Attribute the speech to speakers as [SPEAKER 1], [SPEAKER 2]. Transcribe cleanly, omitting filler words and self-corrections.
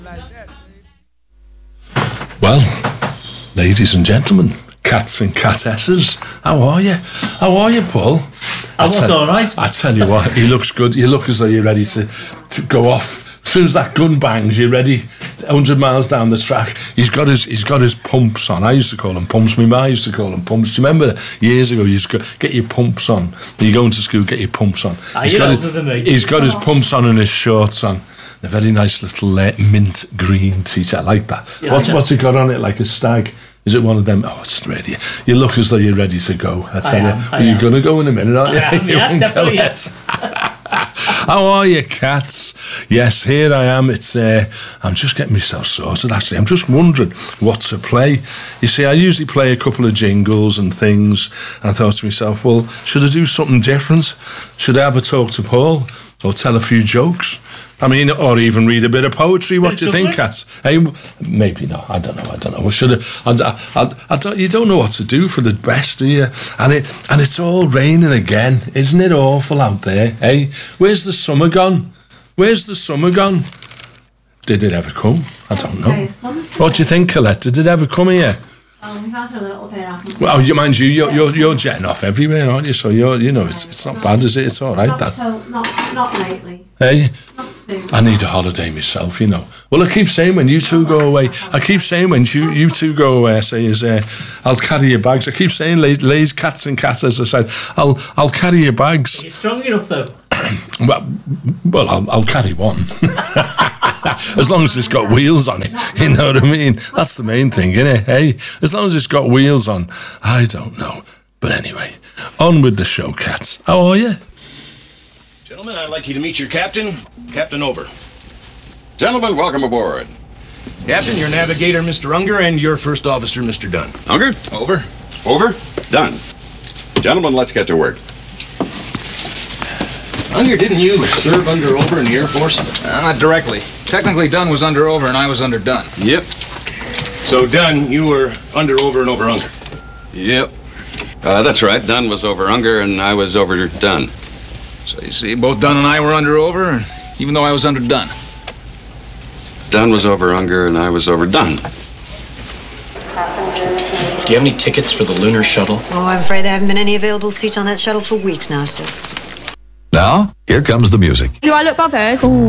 [SPEAKER 1] Well, ladies and gentlemen, cats and catesses, how are you? How are you, Paul?
[SPEAKER 2] I was all right.
[SPEAKER 1] I tell you what, he looks good. You look as though you're ready to go off. As soon as that gun bangs, you're ready. 100 miles down the track. He's got his pumps on. I used to call them pumps. My ma used to call them pumps. Do you remember years ago? You used to get your pumps on. You go into school, get your pumps on. He's got his pumps on and his shorts on. A very nice little mint green t-shirt. I like that. Yeah, what's it got on it? Like a stag? Is it one of them? Oh, it's ready. You look as though you're ready to go. I tell you. You're going to go in a minute, aren't you?
[SPEAKER 2] Yeah, definitely. Yes.
[SPEAKER 1] How are you, cats? Yes, here I am. I'm just getting myself sorted, actually. I'm just wondering what to play. You see, I usually play a couple of jingles and things, and I thought to myself, well, should I do something different? Should I have a talk to Paul? Or tell a few jokes? I mean, or even read a bit of poetry. What do you think, cats? Hey, maybe not. I don't know. Well, should I don't, you don't know what to do for the best, do you? And it's all raining again. Isn't it awful out there? Hey, where's the summer gone? Where's the summer gone? Did it ever come? I don't know. What do you think, Colette? Did it ever come here?
[SPEAKER 3] We've had a little bit, haven't we?
[SPEAKER 1] Well, mind you, you're jetting off everywhere, aren't you? So it's not bad, is it? It's all right.
[SPEAKER 3] Not lately.
[SPEAKER 1] Hey,
[SPEAKER 3] not soon.
[SPEAKER 1] I need a holiday myself, Well, I keep saying when you two go away. I keep saying when you two go away. I say I'll carry your bags. I keep saying, lays cats and cats. As I said, I'll carry your bags.
[SPEAKER 2] Are you strong enough though?
[SPEAKER 1] well, I'll carry one. As long as it's got wheels on it, you know what I mean? That's the main thing, isn't it? Hey, as long as it's got wheels on, I don't know. But anyway, on with the show, cats. How are you?
[SPEAKER 4] Gentlemen, I'd like you to meet your captain, Captain Over.
[SPEAKER 5] Gentlemen, welcome aboard.
[SPEAKER 4] Captain, your navigator, Mr. Unger, and your first officer, Mr. Dunn.
[SPEAKER 5] Unger?
[SPEAKER 4] Over.
[SPEAKER 5] Over? Done. Gentlemen, let's get to work.
[SPEAKER 4] Unger, didn't you serve under Over in the Air Force?
[SPEAKER 6] Not directly. Technically, Dunn was under Over and I was under Dunn.
[SPEAKER 5] Yep.
[SPEAKER 4] So, Dunn, you were under Over and over Unger?
[SPEAKER 5] Yep. That's right. Dunn was over Unger and I was over Dunn.
[SPEAKER 6] So, you see, both Dunn and I were under Over, even though I was under Dunn.
[SPEAKER 5] Dunn was over Unger and I was over Dunn.
[SPEAKER 7] Do you have any tickets for the lunar shuttle?
[SPEAKER 8] Oh, I'm afraid there haven't been any available seats on that shuttle for weeks now, sir.
[SPEAKER 9] Now, here comes the music.
[SPEAKER 10] Do I look bothered?
[SPEAKER 8] Ooh.